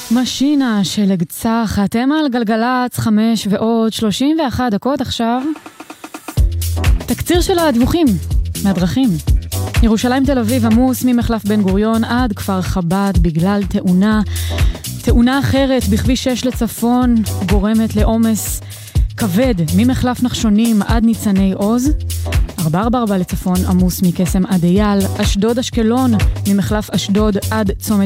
משינה של צח, אתם על גלגלץ 5 ועוד 31 דקות עכשיו. תקציר של הדיווחים מהדרכים. ירושלים תל אביב עמוס ממחלף בן גוריון עד כפר חב"ד בגלל תאונה אחרת בכביש 6 לצפון גורמת לעומס כבד ממחלף נחשונים עד ניצני עוז. 444 לצפון עמוס מקסם עד אייל. אשדוד אשקלון ממחלף אשדוד עד צומת